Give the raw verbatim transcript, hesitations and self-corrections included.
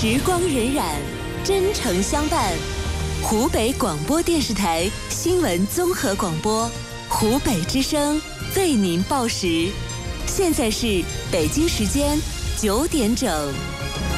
时光荏苒，真诚相伴。湖北广播电视台新闻综合广播，湖北之声为您报时。现在是北京时间九点整。